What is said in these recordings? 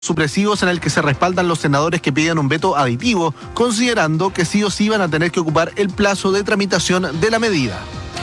supresivos en el que se respaldan los senadores que piden un veto aditivo, considerando que sí o sí van a tener que ocupar el plazo de tramitación de la medida.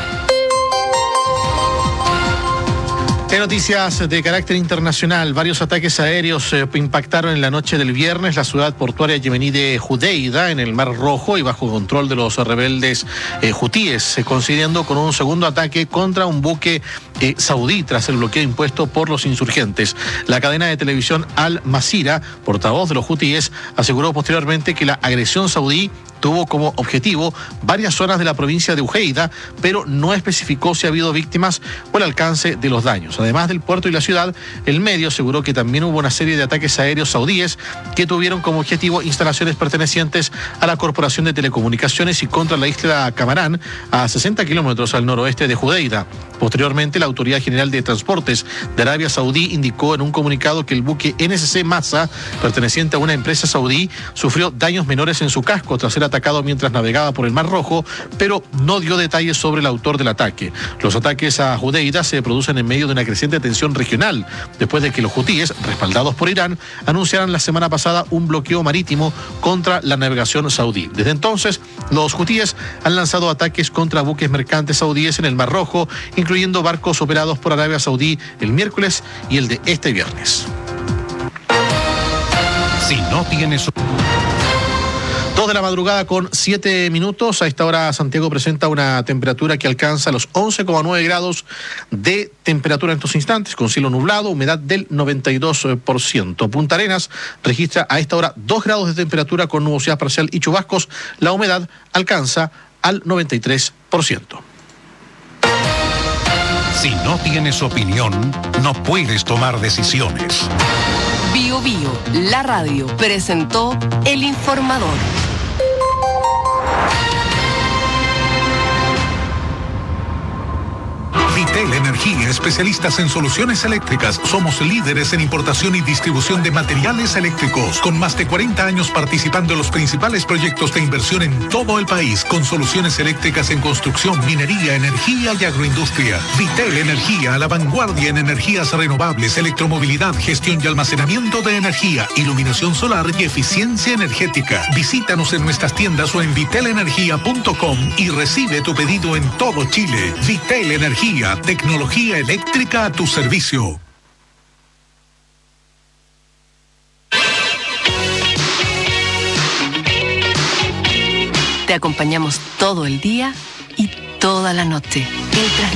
En noticias de carácter internacional, varios ataques aéreos impactaron en la noche del viernes la ciudad portuaria yemení de Judeida, en el Mar Rojo, y bajo control de los rebeldes hutíes, coincidiendo con un segundo ataque contra un buque saudí tras el bloqueo impuesto por los insurgentes. La cadena de televisión Al Masira, portavoz de los hutíes, aseguró posteriormente que la agresión saudí tuvo como objetivo varias zonas de la provincia de Ujeida, pero no especificó si ha habido víctimas o el alcance de los daños. Además del puerto y la ciudad, el medio aseguró que también hubo una serie de ataques aéreos saudíes que tuvieron como objetivo instalaciones pertenecientes a la Corporación de Telecomunicaciones y contra la isla Camarán, a 60 kilómetros al noroeste de Judeida. Posteriormente, la Autoridad General de Transportes de Arabia Saudí indicó en un comunicado que el buque NSC Massa, perteneciente a una empresa saudí, sufrió daños menores en su casco tras ser atacado mientras navegaba por el Mar Rojo, pero no dio detalles sobre el autor del ataque. Los ataques a Judeida se producen en medio de una creciente tensión regional, después de que los hutíes, respaldados por Irán, anunciaran la semana pasada un bloqueo marítimo contra la navegación saudí. Desde entonces, los hutíes han lanzado ataques contra buques mercantes saudíes en el Mar Rojo, incluyendo barcos operados por Arabia Saudí el miércoles y el de este viernes. Si no tienes... 2 de la madrugada con 7 minutos. A esta hora Santiago presenta una temperatura que alcanza los 11,9 grados de temperatura en estos instantes, con cielo nublado, humedad del 92%. Punta Arenas registra a esta hora 2 grados de temperatura con nubosidad parcial y chubascos. La humedad alcanza al 93%. Si no tienes opinión, no puedes tomar decisiones. Bio Bio, la radio, presentó El Informador. Vitel Energía, especialistas en soluciones eléctricas. Somos líderes en importación y distribución de materiales eléctricos, con más de 40 años participando en los principales proyectos de inversión en todo el país, con soluciones eléctricas en construcción, minería, energía y agroindustria. Vitel Energía, a la vanguardia en energías renovables, electromovilidad, gestión y almacenamiento de energía, iluminación solar y eficiencia energética. Visítanos en nuestras tiendas o en vitelenergia.com y recibe tu pedido en todo Chile. Vitel Energía, tecnología eléctrica a tu servicio. Te acompañamos todo el día y toda la noche.